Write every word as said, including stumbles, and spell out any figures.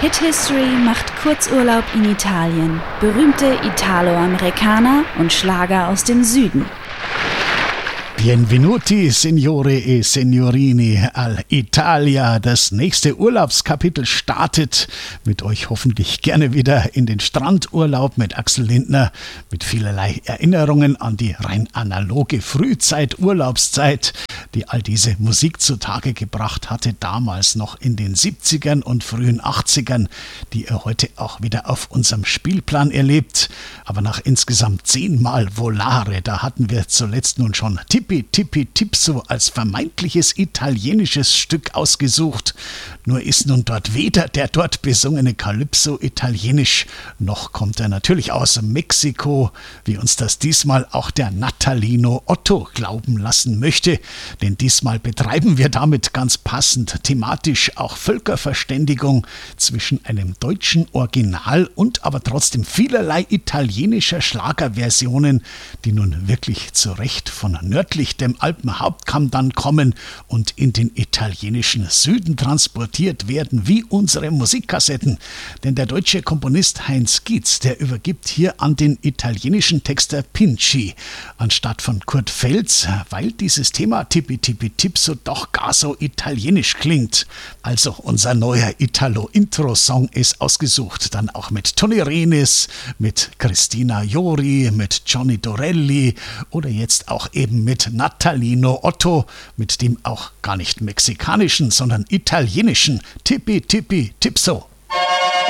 Hit History macht Kurzurlaub in Italien, berühmte Italo-Amerikaner und Schlager aus dem Süden. Benvenuti, Signore e Signorini, all'Italia. Das nächste Urlaubskapitel startet mit euch hoffentlich gerne wieder in den Strandurlaub mit Axel Lindner, mit vielerlei Erinnerungen an die rein analoge Frühzeit, Urlaubszeit, die all diese Musik zutage gebracht hatte, damals noch in den siebzigern und frühen achtzigern, die ihr heute auch wieder auf unserem Spielplan erlebt. Aber nach insgesamt zehnmal Volare, da hatten wir zuletzt nun schon Tippi Tippi Tipso als vermeintliches italienisches Stück ausgesucht. Nur ist nun dort weder der dort besungene Calypso italienisch, noch kommt er natürlich aus Mexiko, wie uns das diesmal auch der Natalino Otto glauben lassen möchte. Denn diesmal betreiben wir damit ganz passend thematisch auch Völkerverständigung zwischen einem deutschen Original und aber trotzdem vielerlei italienischer Schlagerversionen, die nun wirklich zu Recht von nördlich dem Alpenhauptkamm dann kommen und in den italienischen Süden transportiert werden, wie unsere Musikkassetten. Denn der deutsche Komponist Heinz Gietz, der übergibt hier an den italienischen Texter Pinci anstatt von Kurt Feltz, weil dieses Thema Tippi Tippi Tipso doch gar so italienisch klingt. Also unser neuer Italo-Intro-Song ist ausgesucht, dann auch mit Toni Renis, mit Christina Jori, mit Johnny Dorelli oder jetzt auch eben mit Natalino Otto, mit dem auch gar nicht mexikanischen, sondern italienischen Tippi Tippi Tipso.